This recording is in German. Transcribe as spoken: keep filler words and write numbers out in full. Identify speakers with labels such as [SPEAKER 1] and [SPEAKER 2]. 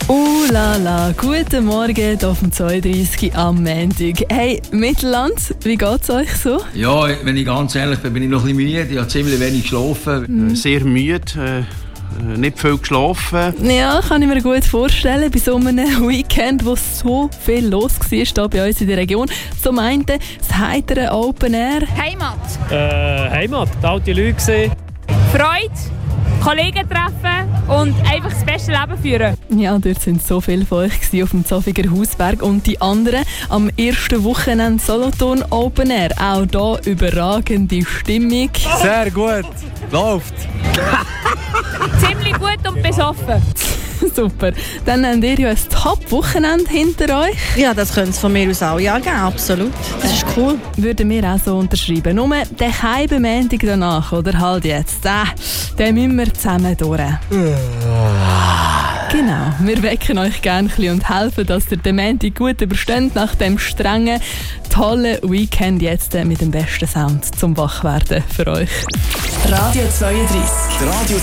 [SPEAKER 1] Oh la la, guten Morgen hier auf dem zweiunddreißig am Montag. Hey, Mittelland, wie geht es euch so?
[SPEAKER 2] Ja, wenn ich ganz ehrlich bin, bin ich noch ein bisschen müde. Ich habe ziemlich wenig geschlafen.
[SPEAKER 3] Mhm. Sehr müde, äh, nicht viel geschlafen.
[SPEAKER 1] Ja, kann ich mir gut vorstellen. Bei so einem Weekend, wo so viel los war hier bei uns in der Region. Zum einen das heitere Open Air.
[SPEAKER 4] Heimat.
[SPEAKER 5] Äh, Heimat, alte Leute gesehen.
[SPEAKER 4] Freude. Kollegen treffen und einfach das beste Leben führen.
[SPEAKER 1] Ja, dort sind so viele von euch auf dem Zofiger Hausberg und die anderen am ersten Wochenende Solothurn Open Air. Auch hier überragende Stimmung.
[SPEAKER 6] Sehr gut, läuft.
[SPEAKER 4] Ziemlich gut und besoffen.
[SPEAKER 1] Super. Dann habt ihr ja ein Top-Wochenende hinter euch.
[SPEAKER 7] Ja, das könnte es von mir aus auch ja geben, absolut. Das ist cool.
[SPEAKER 1] Würden wir auch so unterschreiben. Nur den halben Montag danach, oder halt jetzt, äh, den müssen wir zusammen durch. Genau, wir wecken euch gerne ein bisschen und helfen, dass ihr den Montag gut übersteht nach dem strengen, tollen Weekend jetzt mit dem besten Sound zum Wachwerden für euch.
[SPEAKER 8] Radio zweiunddreißig.